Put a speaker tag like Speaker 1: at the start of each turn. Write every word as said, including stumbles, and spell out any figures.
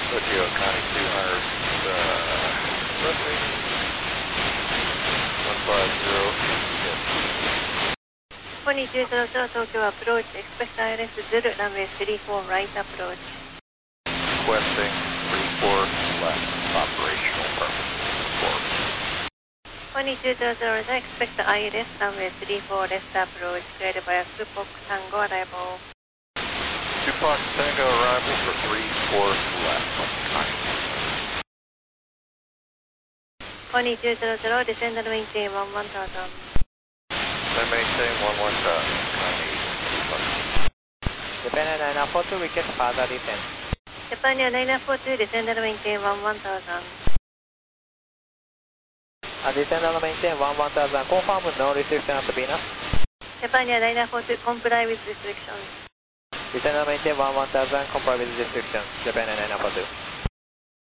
Speaker 1: Tokyo Connie two hundred, uh, roughly one five zero, yes.
Speaker 2: Connie two hundred Tokyo approach, expect I L S Zulu, runway three four right approach.
Speaker 1: Requesting three four left, operational purpose, report.
Speaker 2: Connie two hundred, expect I L S runway three four left approach, cleared by a Tupac Tango arrival.
Speaker 1: Tupac Tango arrival for three four left, Connie.
Speaker 2: Connie two hundred, descend and maintain one one thousand.
Speaker 1: Then maintain one one thousand, Connie two hundred.
Speaker 3: Japan nine nine four two, request further descent.
Speaker 2: Japan nine nine four two, descend and maintain one one thousand.
Speaker 3: Uh, descend and maintain one one thousand, confirm no restriction at Venus.
Speaker 2: Japan nine nine four two, comply with restrictions.
Speaker 3: Descend and maintain one one thousand, comply with restrictions, Japan nine nine four two.